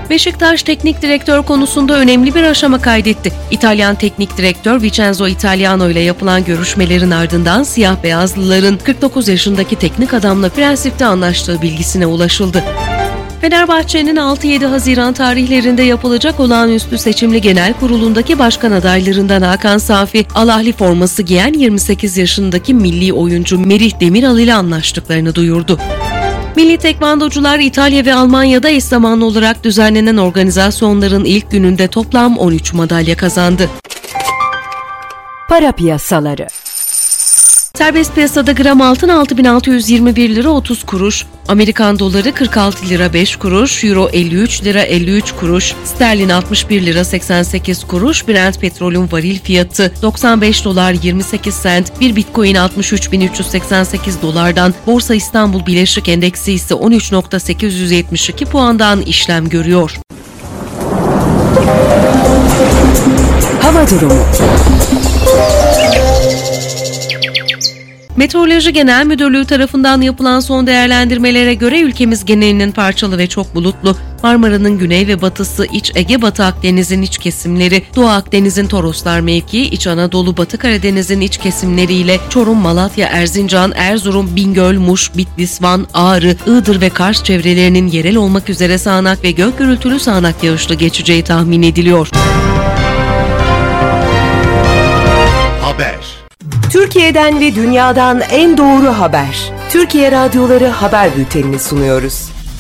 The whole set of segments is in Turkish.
Beşiktaş teknik direktör konusunda önemli bir aşama kaydetti. İtalyan teknik direktör Vincenzo Italiano ile yapılan görüşmelerin ardından siyah beyazlıların 49 yaşındaki teknik adamla prensipte anlaştığı bilgisine ulaşıldı. Fenerbahçe'nin 6-7 Haziran tarihlerinde yapılacak olağanüstü seçimli genel kurulundaki başkan adaylarından Hakan Safi, Al Ahly forması giyen 28 yaşındaki milli oyuncu Merih Demiral ile anlaştıklarını duyurdu. Milli tekvandocular İtalya ve Almanya'da eş zamanlı olarak düzenlenen organizasyonların ilk gününde toplam 13 madalya kazandı. Para piyasaları. Serbest piyasada gram altın 6.621 lira 30 kuruş, Amerikan doları 46 lira 5 kuruş, Euro 53 lira 53 kuruş, sterlin 61 lira 88 kuruş, Brent petrolün varil fiyatı 95 dolar 28 sent, bir Bitcoin 63.388 dolardan, Borsa İstanbul Bileşik Endeksi ise 13.872 puandan işlem görüyor. Hava durumu. Meteoroloji Genel Müdürlüğü tarafından yapılan son değerlendirmelere göre ülkemiz genelinin parçalı ve çok bulutlu, Marmara'nın güney ve batısı, İç Ege, Batı Akdeniz'in iç kesimleri, Doğu Akdeniz'in Toroslar mevkii, İç Anadolu, Batı Karadeniz'in iç kesimleriyle Çorum, Malatya, Erzincan, Erzurum, Bingöl, Muş, Bitlis, Van, Ağrı, Iğdır ve Kars çevrelerinin yerel olmak üzere sağanak ve gök gürültülü sağanak yağışlı geçeceği tahmin ediliyor. Haber. Türkiye'den ve dünyadan en doğru haber. Türkiye Radyoları Haber Bülteni'ni sunuyoruz.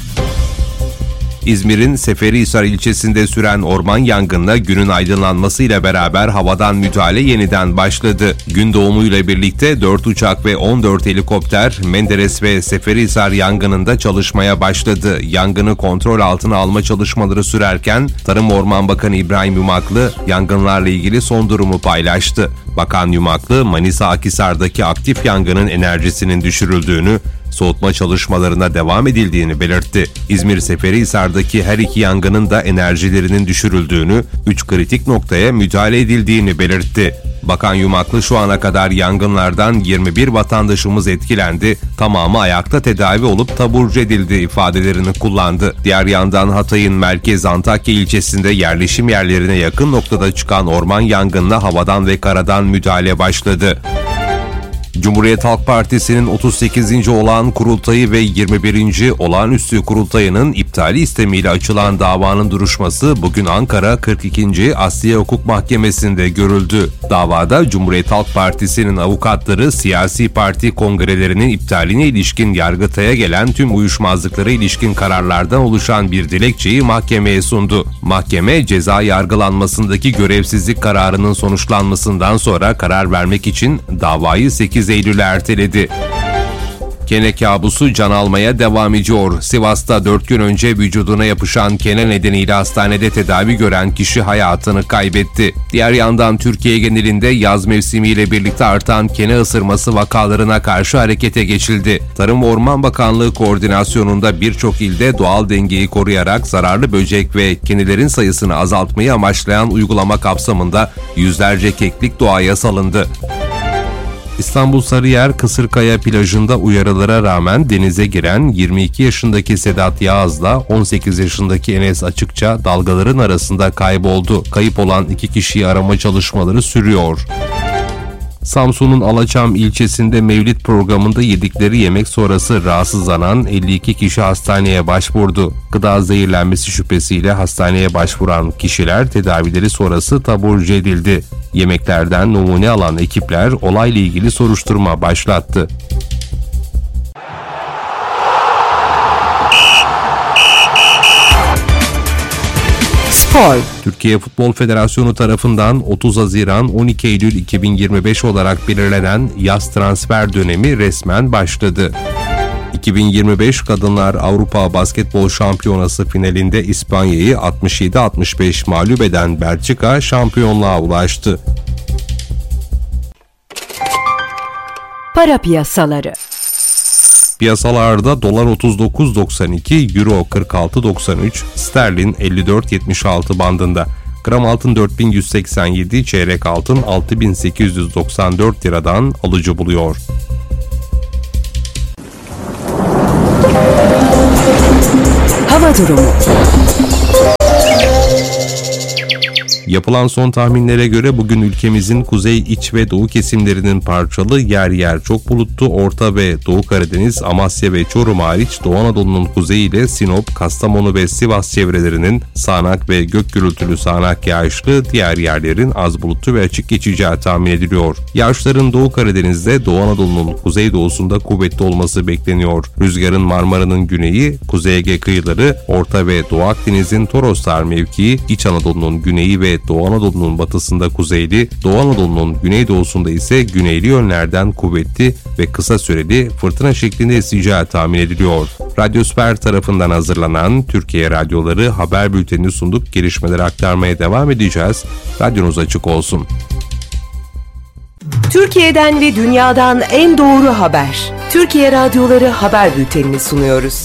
İzmir'in Seferihisar ilçesinde süren orman yangınına günün aydınlanmasıyla beraber havadan müdahale yeniden başladı. Gün doğumuyla birlikte 4 uçak ve 14 helikopter Menderes ve Seferihisar yangınında çalışmaya başladı. Yangını kontrol altına alma çalışmaları sürerken Tarım Orman Bakanı İbrahim Yumaklı yangınlarla ilgili son durumu paylaştı. Bakan Yumaklı, Manisa Akhisar'daki aktif yangının enerjisinin düşürüldüğünü, soğutma çalışmalarına devam edildiğini belirtti. İzmir Seferihisar'daki her iki yangının da enerjilerinin düşürüldüğünü, 3 kritik noktaya müdahale edildiğini belirtti. Bakan Yumaklı şu ana kadar yangınlardan 21 vatandaşımız etkilendi, tamamı ayakta tedavi olup taburcu edildi ifadelerini kullandı. Diğer yandan Hatay'ın merkez Antakya ilçesinde yerleşim yerlerine yakın noktada çıkan orman yangınına havadan ve karadan müdahale başladı. Cumhuriyet Halk Partisi'nin 38. olağan kurultayı ve 21. olağanüstü kurultayının iptali istemiyle açılan davanın duruşması bugün Ankara 42. Asliye Hukuk Mahkemesi'nde görüldü. Davada Cumhuriyet Halk Partisi'nin avukatları siyasi parti kongrelerinin iptaline ilişkin Yargıtay'a gelen tüm uyuşmazlıklara ilişkin kararlardan oluşan bir dilekçeyi mahkemeye sundu. Mahkeme, ceza yargılanmasındaki görevsizlik kararının sonuçlanmasından sonra karar vermek için davayı 8 Eylül'e erteledi. Kene kabusu can almaya devam ediyor. Sivas'ta 4 gün önce vücuduna yapışan kene nedeniyle hastanede tedavi gören kişi hayatını kaybetti. Diğer yandan Türkiye genelinde yaz mevsimiyle birlikte artan kene ısırması vakalarına karşı harekete geçildi. Tarım ve Orman Bakanlığı koordinasyonunda birçok ilde doğal dengeyi koruyarak zararlı böcek ve kenelerin sayısını azaltmayı amaçlayan uygulama kapsamında yüzlerce keklik doğaya salındı. İstanbul Sarıyer Kısırkaya plajında uyarılara rağmen denize giren 22 yaşındaki Sedat Yağız'la 18 yaşındaki Enes Açıkça dalgaların arasında kayboldu. Kayıp olan 2 kişiyi arama çalışmaları sürüyor. Samsun'un Alaçam ilçesinde mevlid programında yedikleri yemek sonrası rahatsızlanan 52 kişi hastaneye başvurdu. Gıda zehirlenmesi şüphesiyle hastaneye başvuran kişiler tedavileri sonrası taburcu edildi. Yemeklerden numune alan ekipler olayla ilgili soruşturma başlattı. Spor. Türkiye Futbol Federasyonu tarafından 30 Haziran 12 Eylül 2025 olarak belirlenen yaz transfer dönemi resmen başladı. 2025 Kadınlar Avrupa Basketbol Şampiyonası finalinde İspanya'yı 67-65 mağlup eden Belçika şampiyonluğa ulaştı. Para piyasaları. Piyasalarda dolar 39.92, euro 46.93, sterlin 54.76 bandında. Gram altın 4187, çeyrek altın 6894 liradan alıcı buluyor. Hava durumu. Yapılan son tahminlere göre bugün ülkemizin kuzey, iç ve doğu kesimlerinin parçalı, yer yer çok bulutlu, Orta ve Doğu Karadeniz, Amasya ve Çorum hariç Doğu Anadolu'nun kuzeyi ile Sinop, Kastamonu ve Sivas çevrelerinin sağanak ve gök gürültülü sağanak yağışlı, diğer yerlerin az bulutlu ve açık geçeceği tahmin ediliyor. Yağışların Doğu Karadeniz'de, Doğu Anadolu'nun kuzeydoğusunda kuvvetli olması bekleniyor. Rüzgarın Marmara'nın güneyi, Kuzey Ege kıyıları, Orta ve Doğu Akdeniz'in Toroslar mevkii, İç Anadolu'nun güneyi ve Doğu Anadolu'nun batısında kuzeyli, Doğu Anadolu'nun güneydoğusunda ise güneyli yönlerden kuvvetli ve kısa süreli fırtına şeklinde eseceği tahmin ediliyor. Radyosfer tarafından hazırlanan Türkiye Radyoları haber bültenini sunduk. Gelişmeleri aktarmaya devam edeceğiz. Radyonuz açık olsun. Türkiye'den ve dünyadan en doğru haber. Türkiye Radyoları haber bültenini sunuyoruz.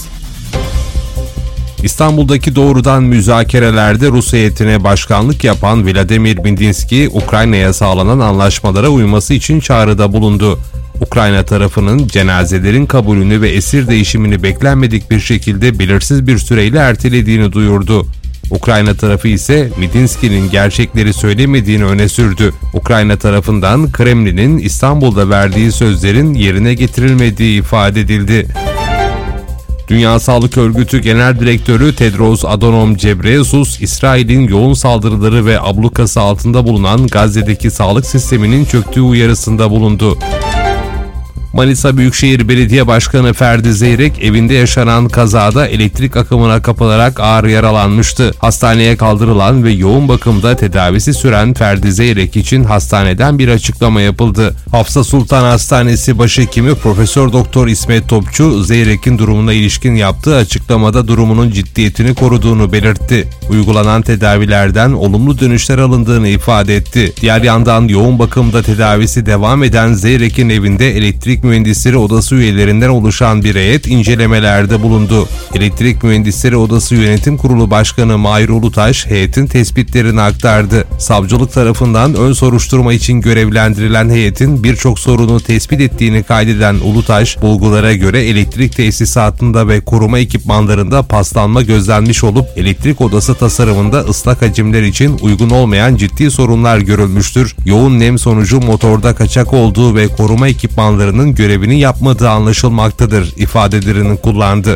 İstanbul'daki doğrudan müzakerelerde Rus heyetine başkanlık yapan Vladimir Medinsky, Ukrayna'ya sağlanan anlaşmalara uyması için çağrıda bulundu. Ukrayna tarafının cenazelerin kabulünü ve esir değişimini beklenmedik bir şekilde belirsiz bir süreyle ertelediğini duyurdu. Ukrayna tarafı ise Medinsky'nin gerçekleri söylemediğini öne sürdü. Ukrayna tarafından Kremlin'in İstanbul'da verdiği sözlerin yerine getirilmediği ifade edildi. Dünya Sağlık Örgütü Genel Direktörü Tedros Adhanom Ghebreyesus, İsrail'in yoğun saldırıları ve ablukası altında bulunan Gazze'deki sağlık sisteminin çöktüğü uyarısında bulundu. Manisa Büyükşehir Belediye Başkanı Ferdi Zeyrek evinde yaşanan kazada elektrik akımına kapılarak ağır yaralanmıştı. Hastaneye kaldırılan ve yoğun bakımda tedavisi süren Ferdi Zeyrek için hastaneden bir açıklama yapıldı. Hafsa Sultan Hastanesi Başhekimi Profesör Doktor İsmet Topçu, Zeyrek'in durumuna ilişkin yaptığı açıklamada durumunun ciddiyetini koruduğunu belirtti. Uygulanan tedavilerden olumlu dönüşler alındığını ifade etti. Diğer yandan yoğun bakımda tedavisi devam eden Zeyrek'in evinde elektrik Mühendisleri Odası üyelerinden oluşan bir heyet incelemelerde bulundu. Elektrik Mühendisleri Odası Yönetim Kurulu Başkanı Mahir Ulutaş heyetin tespitlerini aktardı. Savcılık tarafından ön soruşturma için görevlendirilen heyetin birçok sorunu tespit ettiğini kaydeden Ulutaş, bulgulara göre elektrik tesisatında ve koruma ekipmanlarında paslanma gözlenmiş olup elektrik odası tasarımında ıslak hacimler için uygun olmayan ciddi sorunlar görülmüştür. Yoğun nem sonucu motorda kaçak olduğu ve koruma ekipmanlarının görevini yapmadığı anlaşılmaktadır ifadelerini kullandı.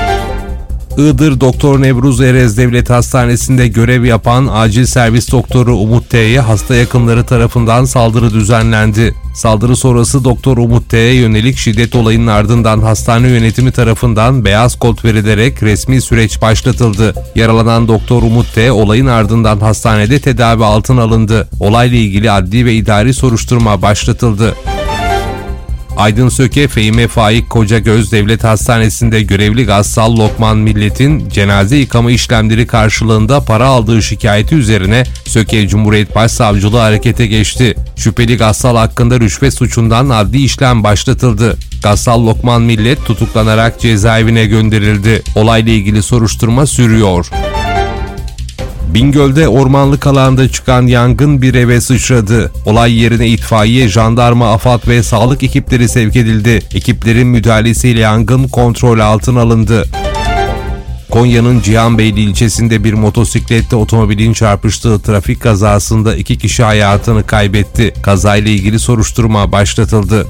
Iğdır Doktor Nevruz Erez Devlet Hastanesi'nde görev yapan acil servis doktoru Umut T'ye hasta yakınları tarafından saldırı düzenlendi. Saldırı sonrası Doktor Umut T'ye yönelik şiddet olayının ardından hastane yönetimi tarafından beyaz kod verilerek resmi süreç başlatıldı. Yaralanan Doktor Umut T olayın ardından hastanede tedavi altına alındı. Olayla ilgili adli ve idari soruşturma başlatıldı. Aydın Söke, Fehime Faik Kocagöz Devlet Hastanesi'nde görevli Gassal Lokman Millet'in cenaze yıkama işlemleri karşılığında para aldığı şikayeti üzerine Söke Cumhuriyet Başsavcılığı harekete geçti. Şüpheli Gassal hakkında rüşvet suçundan adli işlem başlatıldı. Gassal Lokman Millet tutuklanarak cezaevine gönderildi. Olayla ilgili soruşturma sürüyor. Bingöl'de ormanlık alanda çıkan yangın bir eve sıçradı. Olay yerine itfaiye, jandarma, AFAD ve sağlık ekipleri sevk edildi. Ekiplerin müdahalesiyle yangın kontrol altına alındı. Konya'nın Cihanbeyli ilçesinde bir motosikletle otomobilin çarpıştığı trafik kazasında 2 kişi hayatını kaybetti. Kazayla ilgili soruşturma başlatıldı.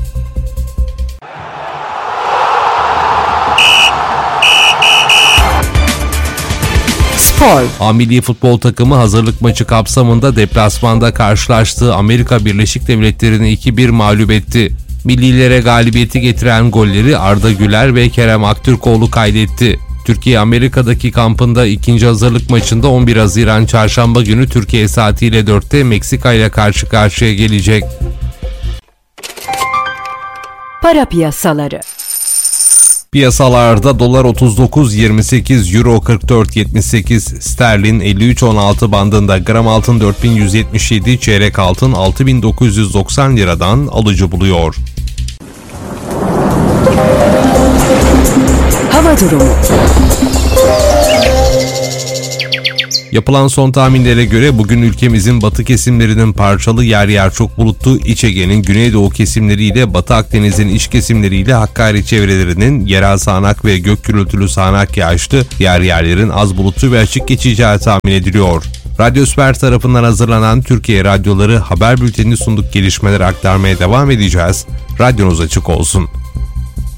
A milli futbol takımı hazırlık maçı kapsamında deplasmanda karşılaştığı Amerika Birleşik Devletleri'ni 2-1 mağlup etti. Millilere galibiyeti getiren golleri Arda Güler ve Kerem Aktürkoğlu kaydetti. Türkiye Amerika'daki kampında ikinci hazırlık maçında 11 Haziran Çarşamba günü Türkiye saatiyle 4'te Meksika ile karşı karşıya gelecek. Para piyasaları. Piyasalarda dolar 39.28, euro 44.78, sterlin 53.16 bandında, gram altın 4.177, çeyrek altın 6.990 liradan alıcı buluyor. Hava durumu. Yapılan son tahminlere göre bugün ülkemizin batı kesimlerinin parçalı, yer yer çok bulutlu, İç Ege'nin güneydoğu kesimleriyle Batı Akdeniz'in iç kesimleriyle Hakkari çevrelerinin yerel sağanak ve gök gürültülü sağanak yağışlı, yer yerlerin az bulutlu ve açık geçeceği tahmin ediliyor. Radyosfer tarafından hazırlanan Türkiye Radyoları haber bültenini sunduk, gelişmeleri aktarmaya devam edeceğiz. Radyonuz açık olsun.